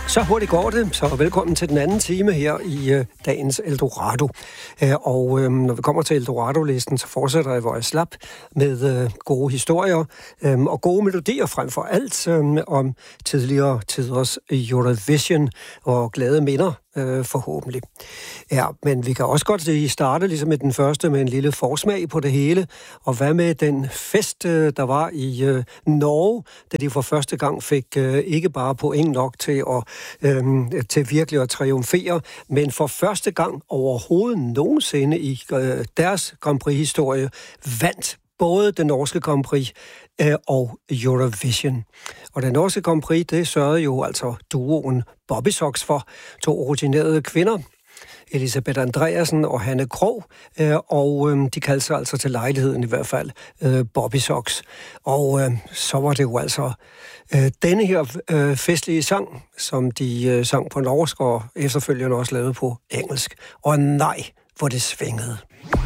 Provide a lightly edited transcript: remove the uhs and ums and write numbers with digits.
Så hurtigt går det, så velkommen til den anden time her i dagens Eldorado. Når vi kommer til Eldorado-listen, så fortsætter jeg, hvor jeg slap, med gode historier og gode melodier frem for alt om tidligere tiders Eurovision og glade minder forhåbentlig. Ja, men vi kan også godt starte ligesom med den første med en lille forsmag på det hele. Og hvad med den fest, der var i Norge, da de for første gang fik ikke bare point nok til virkelig at triumfere, men for første gang overhovedet nogensinde i deres Grand Prix-historie vandt både den norske Grand Prix og Eurovision. Og den norske Grand Prix, det sørgede jo altså duoen Bobbysocks for, to orutinerede kvinder, Elisabeth Andreasen og Hanne Krogh, og de kaldte sig altså til lejligheden i hvert fald Bobbysocks. Og så var det jo altså denne her festlige sang, som de sang på norsk og efterfølgende også lavede på engelsk. Og nej, hvor det svingede.